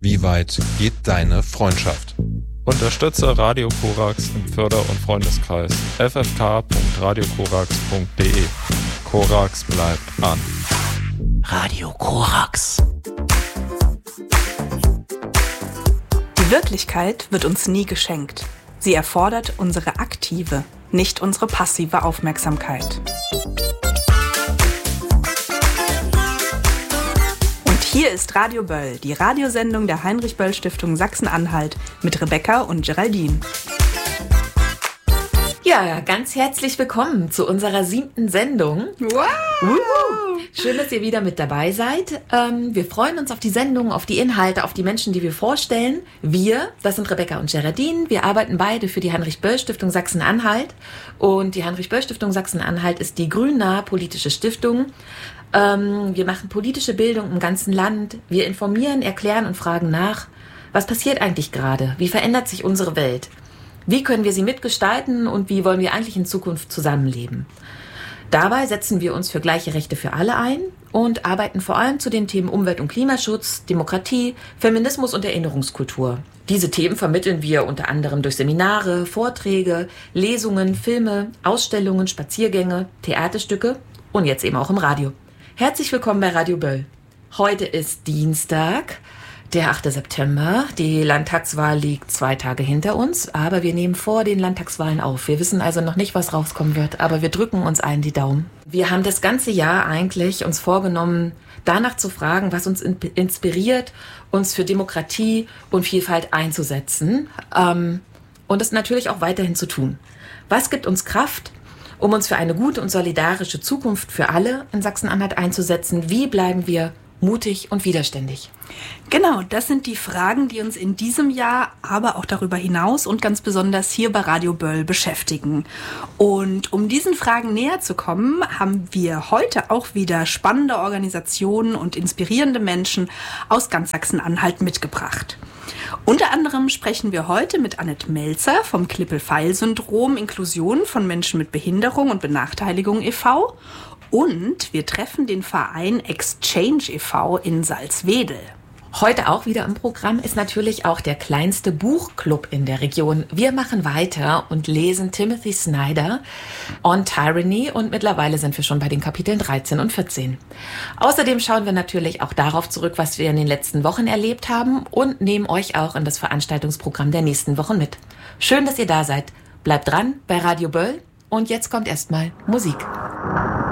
Wie weit geht deine Freundschaft? Unterstütze Radio Korax im Förder- und Freundeskreis. ffk.radiokorax.de. Korax bleibt an. Radio Korax. Die Wirklichkeit wird uns nie geschenkt. Sie erfordert unsere aktive, nicht unsere passive Aufmerksamkeit. Und hier ist Radio Böll, die Radiosendung der Heinrich-Böll-Stiftung Sachsen-Anhalt mit Rebecca und Geraldine. Ja, ganz herzlich willkommen zu unserer 7. Sendung. Wow! Schön, dass ihr wieder mit dabei seid. Wir freuen uns auf die Sendung, auf die Inhalte, auf die Menschen, die wir vorstellen. Wir, das sind Rebecca und Geraldine. Wir arbeiten beide für die Heinrich-Böll-Stiftung Sachsen-Anhalt. Und die Heinrich-Böll-Stiftung Sachsen-Anhalt ist die grünnahe politische Stiftung. Wir machen politische Bildung im ganzen Land. Wir informieren, erklären und fragen nach, was passiert eigentlich gerade? Wie verändert sich unsere Welt? Wie können wir sie mitgestalten und wie wollen wir eigentlich in Zukunft zusammenleben? Dabei setzen wir uns für gleiche Rechte für alle ein und arbeiten vor allem zu den Themen Umwelt- und Klimaschutz, Demokratie, Feminismus und Erinnerungskultur. Diese Themen vermitteln wir unter anderem durch Seminare, Vorträge, Lesungen, Filme, Ausstellungen, Spaziergänge, Theaterstücke und jetzt eben auch im Radio. Herzlich willkommen bei Radio Böll. Heute ist Dienstag, der 8. September. Die Landtagswahl liegt 2 Tage hinter uns, aber wir nehmen vor den Landtagswahlen auf. Wir wissen also noch nicht, was rauskommen wird, aber wir drücken uns allen die Daumen. Wir haben das ganze Jahr eigentlich uns vorgenommen, danach zu fragen, was uns inspiriert, uns für Demokratie und Vielfalt einzusetzen und es natürlich auch weiterhin zu tun. Was gibt uns Kraft, um uns für eine gute und solidarische Zukunft für alle in Sachsen-Anhalt einzusetzen? Wie bleiben wir mutig und widerständig? Genau, das sind die Fragen, die uns in diesem Jahr, aber auch darüber hinaus und ganz besonders hier bei Radio Böll beschäftigen. Und um diesen Fragen näher zu kommen, haben wir heute auch wieder spannende Organisationen und inspirierende Menschen aus ganz Sachsen-Anhalt mitgebracht. Unter anderem sprechen wir heute mit Annette Melzer vom Klippel-Feil-Syndrom Inklusion von Menschen mit Behinderung und Benachteiligung e.V. Und wir treffen den Verein Exchange e.V. in Salzwedel. Heute auch wieder im Programm ist natürlich auch der kleinste Buchclub in der Region. Wir machen weiter und lesen Timothy Snyder On Tyranny und mittlerweile sind wir schon bei den Kapiteln 13 und 14. Außerdem schauen wir natürlich auch darauf zurück, was wir in den letzten Wochen erlebt haben und nehmen euch auch in das Veranstaltungsprogramm der nächsten Wochen mit. Schön, dass ihr da seid. Bleibt dran bei Radio Böll und jetzt kommt erstmal Musik.